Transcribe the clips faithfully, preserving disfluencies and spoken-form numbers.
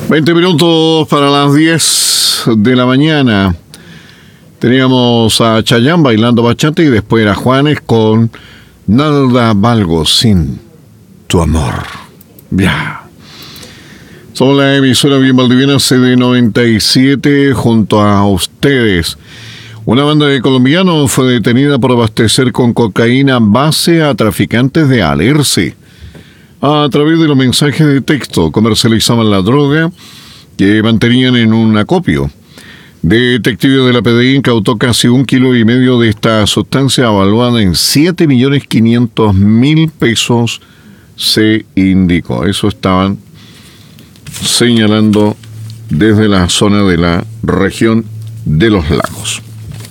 veinte minutos para las diez de la mañana. Teníamos a Chayanne bailando bachata y después era Juanes con Nada valgo sin tu amor. Ya. Somos la emisora bien valdiviana C D noventa y siete junto a ustedes. Una banda de colombianos fue detenida por abastecer con cocaína base a traficantes de Alerce. A través de los mensajes de texto comercializaban la droga que mantenían en un acopio. Detectives de la P D I incautó casi un kilo y medio de esta sustancia evaluada en siete millones quinientos mil pesos, se indicó. Eso estaban señalando desde la zona de la región de los lagos.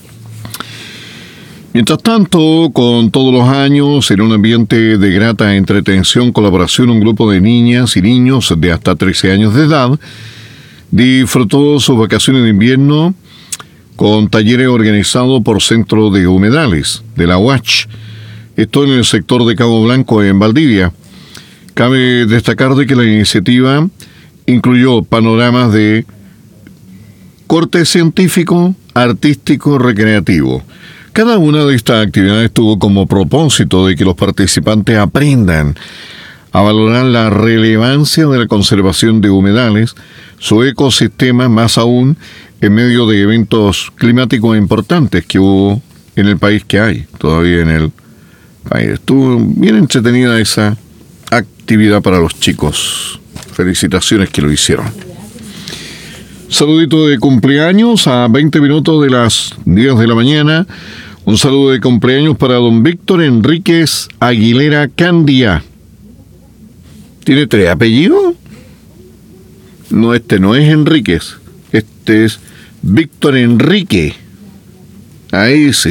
Mientras tanto, con todos los años, en un ambiente de grata entretención, colaboración, un grupo de niñas y niños de hasta trece años de edad disfrutó sus vacaciones de invierno con talleres organizados por Centro de Humedales de la U A C H. Esto en el sector de Cabo Blanco, en Valdivia. Cabe destacar de que la iniciativa incluyó panoramas de corte científico, artístico, recreativo. Cada una de estas actividades tuvo como propósito de que los participantes aprendan a valorar la relevancia de la conservación de humedales, su ecosistema, más aún en medio de eventos climáticos importantes que hubo en el país, que hay todavía en el país. Estuvo bien entretenida esa actividad para los chicos. Felicitaciones que lo hicieron. Saludito de cumpleaños a veinte minutos de las diez de la mañana. Un saludo de cumpleaños para don Víctor Enríquez Aguilera Candia. ¿Tiene tres apellidos? No, este no es Enríquez. Este es Víctor Enrique. Ahí sí.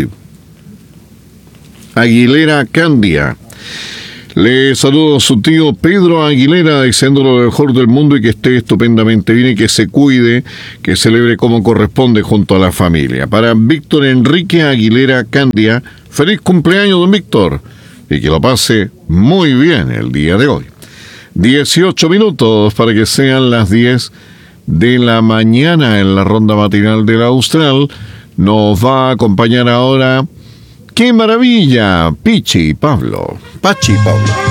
Aguilera Candia. Le saludo a su tío Pedro Aguilera, deseándole lo mejor del mundo y que esté estupendamente bien y que se cuide, que celebre como corresponde junto a la familia. Para Víctor Enrique Aguilera Candia, feliz cumpleaños, don Víctor, y que lo pase muy bien el día de hoy. dieciocho minutos para que sean las diez de la mañana en la ronda matinal de la Austral. Nos va a acompañar ahora... ¡Qué maravilla! Pichi Pablo. Pachi Pablo.